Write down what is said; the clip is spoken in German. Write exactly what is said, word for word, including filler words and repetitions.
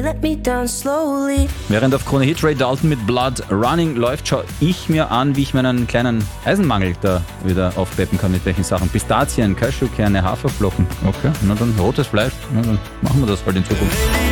Let me down slowly. Während auf Krone Hit Ray Dalton mit Blood Running läuft, schaue ich mir an, wie ich meinen kleinen Eisenmangel da wieder aufpeppen kann. Mit welchen Sachen? Pistazien, Cashewkerne, Haferflocken. Okay, na dann rotes Fleisch. Na dann machen wir das halt in Zukunft.